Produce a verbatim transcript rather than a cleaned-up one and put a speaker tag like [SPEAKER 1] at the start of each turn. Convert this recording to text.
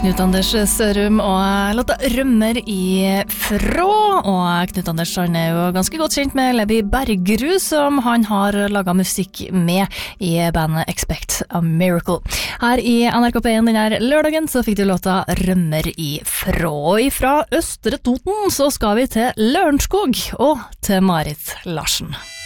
[SPEAKER 1] Knut Anders Sørum og låta Rømmer i Frå, og Knut Anders han er jo ganske godt kjent med Lebby Bergerud, som han har laget musikk med i bandet Expect a Miracle. Her i N R K P en denne lørdagen så fikk du låta Rømmer i Frå. Fra Østre Toten så skal vi til Lørenskog og til Marit Larsen.